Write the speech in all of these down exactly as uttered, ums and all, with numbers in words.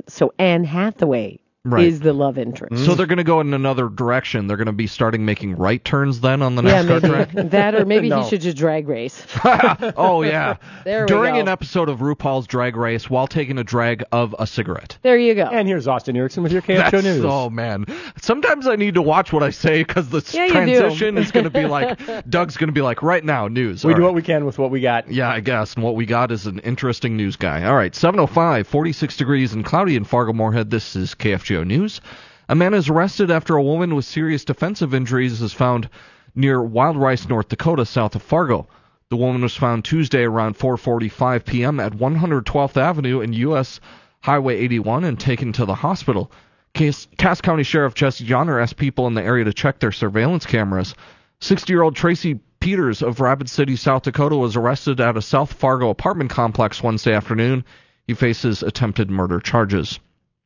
So Anne Hathaway Right. is the love interest. So they're going to go in another direction. They're going to be starting making right turns then on the yeah, NASCAR maybe track? that, or maybe No. he should just drag race. Oh, yeah. There we During go. an episode of RuPaul's Drag Race while taking a drag of a cigarette. There you go. And here's Austin Erickson with your K F Show That's, News. oh, man. Sometimes I need to watch what I say because the Yeah, you transition do. is going to be like, Doug's going to be like, right now, news. We All do right. what we can with what we got. Yeah, I guess. And what we got is an interesting news guy. All right, seven oh five, forty-six degrees and cloudy in Fargo-Moorhead. This is K F G O News. A man is arrested after a woman with serious defensive injuries is found near Wild Rice, North Dakota, south of Fargo. The woman was found Tuesday around four forty-five p.m. at one hundred twelfth Avenue and U S Highway eighty-one and taken to the hospital. Cass, Cass County Sheriff Jesse Johnner asked people in the area to check their surveillance cameras. sixty-year-old Tracy Peters of Rapid City, South Dakota, was arrested at a South Fargo apartment complex Wednesday afternoon. He faces attempted murder charges.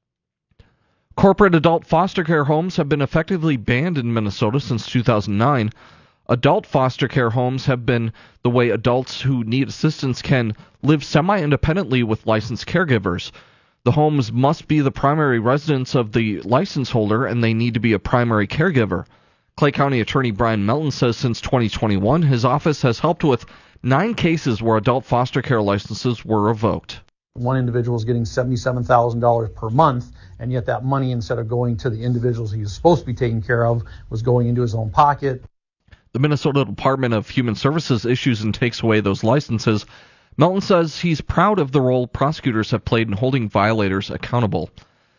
Corporate adult foster care homes have been effectively banned in Minnesota since two thousand nine. Adult foster care homes have been the way adults who need assistance can live semi-independently with licensed caregivers. The homes must be the primary residence of the license holder, and they need to be a primary caregiver. Clay County Attorney Brian Melton says since twenty twenty-one, his office has helped with nine cases where adult foster care licenses were revoked. One individual is getting seventy-seven thousand dollars per month, and yet that money, instead of going to the individuals he was supposed to be taking care of, was going into his own pocket. The Minnesota Department of Human Services issues and takes away those licenses. Melton says he's proud of the role prosecutors have played in holding violators accountable.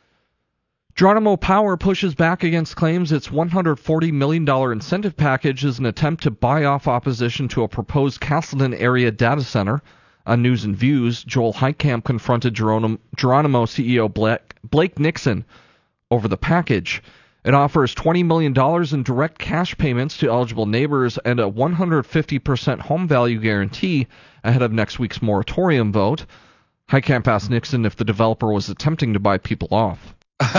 Geronimo Power pushes back against claims its one hundred forty million dollars incentive package is an attempt to buy off opposition to a proposed Castleton area data center. On News and Views, Joel Heitkamp confronted Geronimo, Geronimo C E O Blake, Blake Nixon over the package. It offers twenty million dollars in direct cash payments to eligible neighbors and a one hundred fifty percent home value guarantee ahead of next week's moratorium vote. Heitkamp asked Nixon if the developer was attempting to buy people off.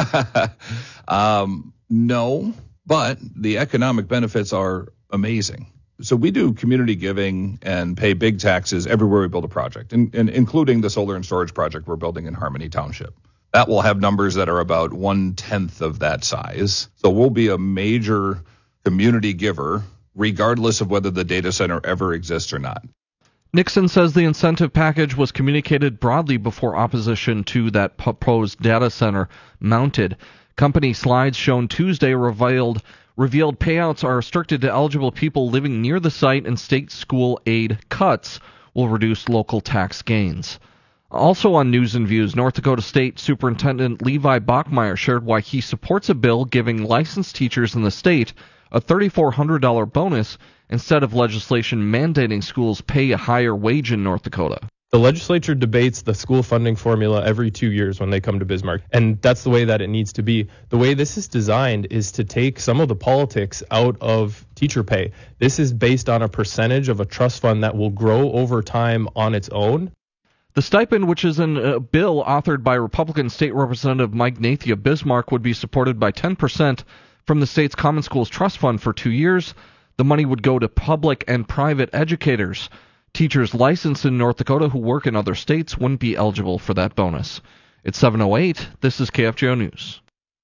um, no, but the economic benefits are amazing. So we do community giving and pay big taxes everywhere we build a project, and, and including the solar and storage project we're building in Harmony Township. That will have numbers that are about one-tenth of that size. So we'll be a major community giver, regardless of whether the data center ever exists or not. Nixon says the incentive package was communicated broadly before opposition to that proposed data center mounted. Company slides shown Tuesday revealed revealed payouts are restricted to eligible people living near the site, and state school aid cuts will reduce local tax gains. Also on News and Views, North Dakota State Superintendent Levi Bachmeyer shared why he supports a bill giving licensed teachers in the state a three thousand four hundred dollars bonus instead of legislation mandating schools pay a higher wage in North Dakota. The legislature debates the school funding formula every two years when they come to Bismarck, and that's the way that it needs to be. The way this is designed is to take some of the politics out of teacher pay. This is based on a percentage of a trust fund that will grow over time on its own. The stipend, which is in a bill authored by Republican State Representative Mike Nathie of Bismarck, would be supported by ten percent from the state's Common Schools Trust Fund for two years. The money would go to public and private educators. Teachers licensed in North Dakota who work in other states wouldn't be eligible for that bonus. It's seven oh eight. This is K F G O News.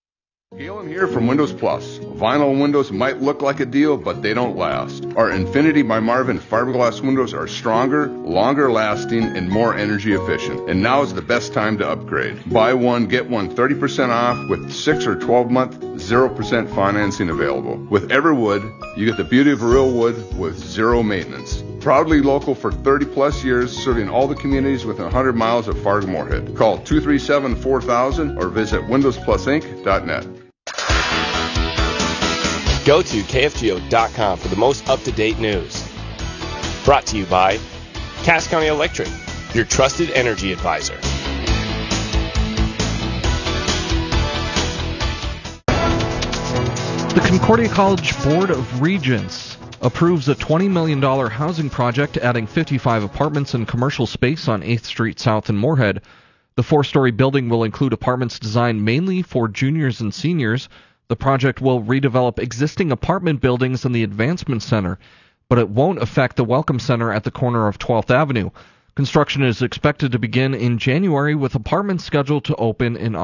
Galen here from Windows Plus. Vinyl windows might look like a deal, but they don't last. Our Infinity by Marvin fiberglass windows are stronger, longer lasting, and more energy efficient. And now is the best time to upgrade. Buy one, get one thirty percent off with six or twelve month, zero percent financing available. With Everwood, you get the beauty of real wood with zero maintenance. Proudly local for thirty plus years, serving all the communities within one hundred miles of Fargo-Moorhead. Call two three seven, four thousand or visit windows plus inc dot net. Go to K F G O dot com for the most up-to-date news. Brought to you by Cass County Electric, your trusted energy advisor. The Concordia College Board of Regents approves a twenty million dollars housing project adding fifty-five apartments and commercial space on eighth Street South in Moorhead. The four-story building will include apartments designed mainly for juniors and seniors. The project will redevelop existing apartment buildings in the Advancement Center, but it won't affect the Welcome Center at the corner of twelfth Avenue. Construction is expected to begin in January, with apartments scheduled to open in